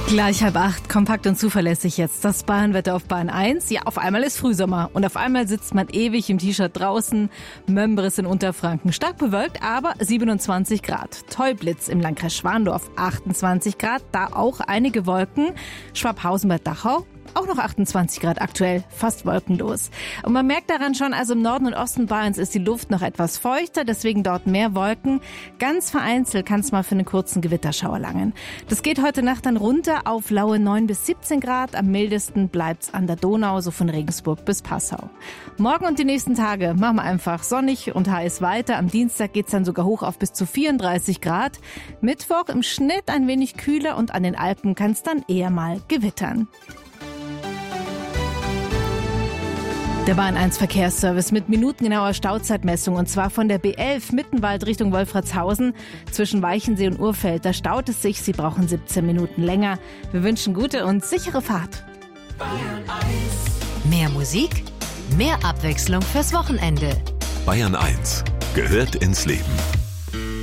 Gleich 7:30, kompakt und zuverlässig jetzt. Das Bahnwetter auf Bahn 1. Ja, auf einmal ist Frühsommer und auf einmal sitzt man ewig im T-Shirt draußen. Mömbris in Unterfranken. Stark bewölkt, aber 27 Grad. Teublitz im Landkreis Schwandorf 28 Grad, da auch einige Wolken. Schwabhausen bei Dachau auch noch 28 Grad aktuell, fast wolkenlos. Und man merkt daran schon, also im Norden und Osten Bayerns ist die Luft noch etwas feuchter, deswegen dort mehr Wolken. Ganz vereinzelt kann es mal für einen kurzen Gewitterschauer langen. Das geht heute Nacht dann runter auf laue 9 bis 17 Grad. Am mildesten bleibt's an der Donau, so von Regensburg bis Passau. Morgen und die nächsten Tage machen wir einfach sonnig und heiß weiter. Am Dienstag geht's dann sogar hoch auf bis zu 34 Grad. Mittwoch im Schnitt ein wenig kühler und an den Alpen kann es dann eher mal gewittern. Der Bahn 1 Verkehrsservice mit minutengenauer Stauzeitmessung, und zwar von der B11 Mittenwald Richtung Wolfratshausen zwischen Weichensee und Urfeld. Da staut es sich, Sie brauchen 17 Minuten länger. Wir wünschen gute und sichere Fahrt. Bayern 1. Mehr Musik, mehr Abwechslung fürs Wochenende. Bayern 1 gehört ins Leben.